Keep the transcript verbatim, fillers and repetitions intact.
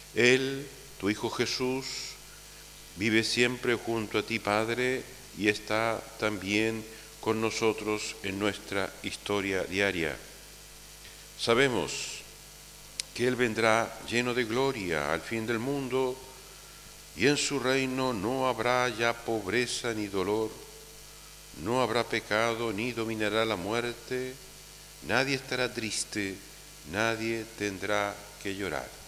Él, tu Hijo Jesús, vive siempre junto a ti, Padre, y está también con nosotros en nuestra historia diaria. Sabemos que Él vendrá lleno de gloria al fin del mundo, y en su reino no habrá ya pobreza ni dolor, no habrá pecado ni dominará la muerte, nadie estará triste, nadie tendrá que llorar.